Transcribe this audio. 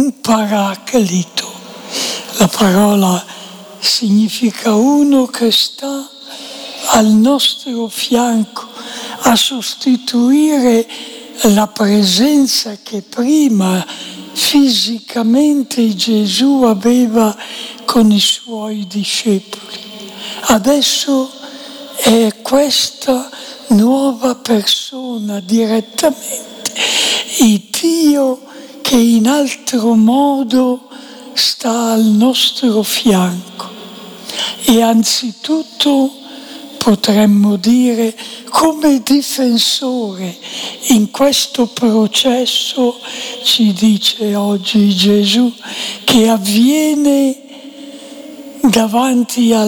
un paraclito. La parola significa uno che sta al nostro fianco a sostituire la presenza che prima fisicamente Gesù aveva con i suoi discepoli. Adesso è questa nuova persona direttamente, il Dio che in altro modo sta al nostro fianco e anzitutto potremmo dire come difensore in questo processo, ci dice oggi Gesù, che avviene davanti